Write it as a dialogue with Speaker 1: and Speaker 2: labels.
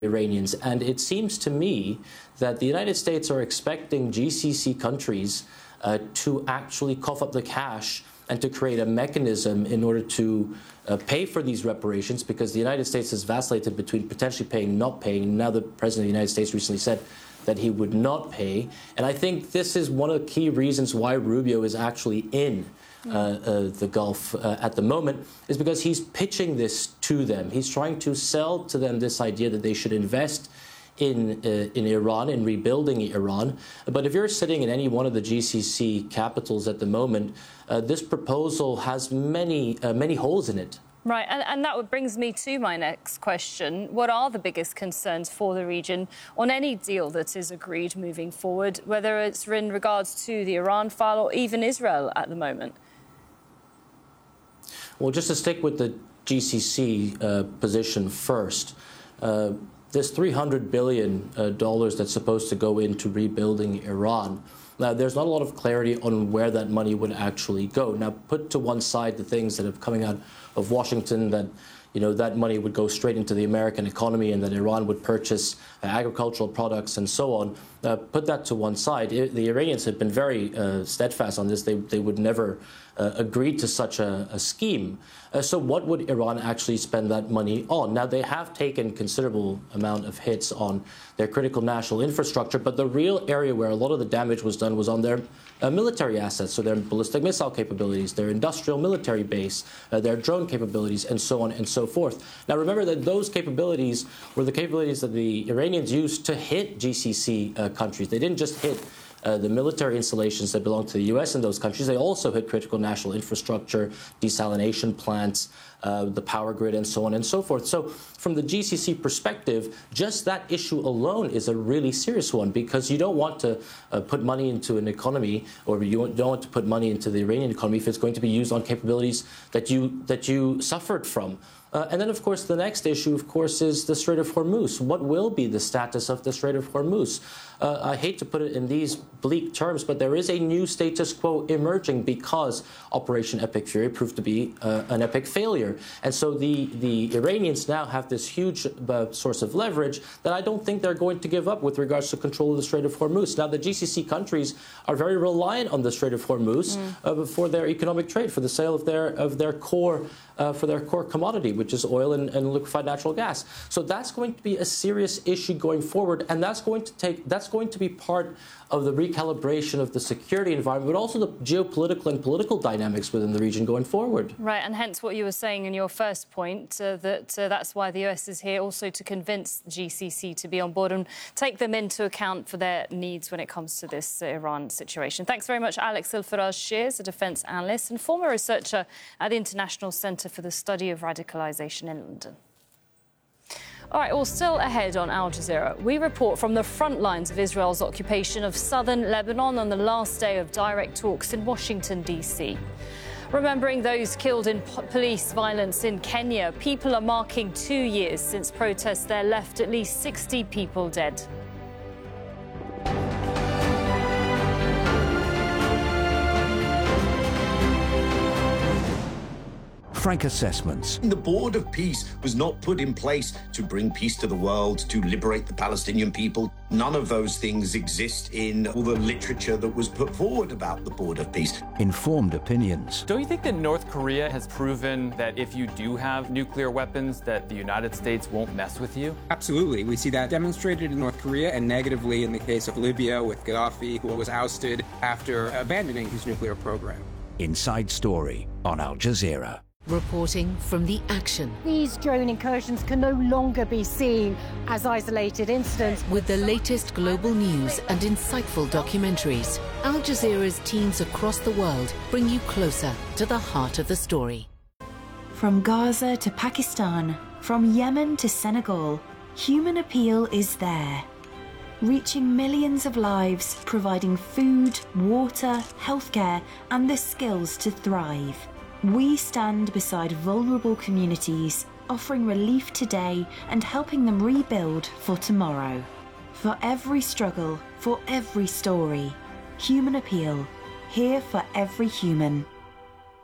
Speaker 1: Iranians. And it seems to me that the United States are expecting GCC countries to actually cough up the cash and to create a mechanism in order to pay for these reparations, because the United States has vacillated between potentially paying and not paying. Now the President of the United States recently said that he would not pay. And I think this is one of the key reasons why Rubio is actually in the Gulf at the moment, is because he's pitching this to them. He's trying to sell to them this idea that they should invest in Iran, in rebuilding Iran. But if you're sitting in any one of the GCC capitals at the moment, this proposal has many holes in it.
Speaker 2: Right, and that brings me to my next question. What are the biggest concerns for the region on any deal that is agreed moving forward, whether it's in regards to the Iran file or even Israel at the moment?
Speaker 1: Well, just to stick with the GCC position first, there's $300 billion that's supposed to go into rebuilding Iran. Now, there's not a lot of clarity on where that money would actually go. Now, put to one side the things that are coming out of Washington, that that money would go straight into the American economy and that Iran would purchase agricultural products and so on. Put that to one side. The Iranians have been very steadfast on this. They would never agree to such a scheme. So what would Iran actually spend that money on? Now, they have taken considerable amount of hits on their critical national infrastructure, but the real area where a lot of the damage was done was on their military assets, so their ballistic missile capabilities, their industrial military base, their drone capabilities, and so on and so forth. Now, remember that those capabilities were the capabilities that the Iranians used to hit GCC countries. They didn't just hit the military installations that belong to the U.S. in those countries. They also hit critical national infrastructure, desalination plants, the power grid, and so on and so forth. So from the GCC perspective, just that issue alone is a really serious one, because you don't want to put money into an economy, or you don't want to put money into the Iranian economy if it's going to be used on capabilities that you suffered from. And then, of course, the next issue, of course, is the Strait of Hormuz. What will be the status of the Strait of Hormuz? I hate to put it in these bleak terms, but there is a new status quo emerging because Operation Epic Fury proved to be an epic failure. And so the Iranians now have this huge source of leverage that I don't think they're going to give up with regards to control of the Strait of Hormuz. Now, the GCC countries are very reliant on the Strait of Hormuz for their economic trade, for the sale of their core commodity, which is oil and liquefied natural gas. So that's going to be a serious issue going forward, and that's going to be part of the recalibration of the security environment, but also the geopolitical and political dynamics within the region going forward.
Speaker 2: Right, and hence what you were saying in your first point, that's why the US is here also to convince GCC to be on board and take them into account for their needs when it comes to this Iran situation. Thanks very much, Alex El-Faraj-Shears, a defence analyst and former researcher at the International Centre for the Study of Radicalisation in London. All right, well, still ahead on Al Jazeera, we report from the front lines of Israel's occupation of southern Lebanon on the last day of direct talks in Washington, D.C. Remembering those killed in police violence in Kenya, people are marking 2 years since protests there left at least 60 people dead.
Speaker 3: Frank Assessments.
Speaker 4: The Board of Peace was not put in place to bring peace to the world, to liberate the Palestinian people. None of those things exist in all the literature that was put forward about the Board of Peace.
Speaker 3: Informed opinions.
Speaker 5: Don't you think that North Korea has proven that if you do have nuclear weapons, that the United States won't mess with you?
Speaker 6: Absolutely. We see that demonstrated in North Korea and negatively in the case of Libya with Gaddafi, who was ousted after abandoning his nuclear program.
Speaker 3: Inside Story on Al Jazeera.
Speaker 7: Reporting from the action.
Speaker 8: These drone incursions can no longer be seen as isolated incidents.
Speaker 7: With the latest global news and insightful documentaries, Al Jazeera's teams across the world bring you closer to the heart of the story.
Speaker 9: From Gaza to Pakistan, from Yemen to Senegal, Human Appeal is there. Reaching millions of lives, providing food, water, healthcare, and the skills to thrive. We stand beside vulnerable communities, offering relief today and helping them rebuild for tomorrow. For every struggle, for every story, Human Appeal, here for every human.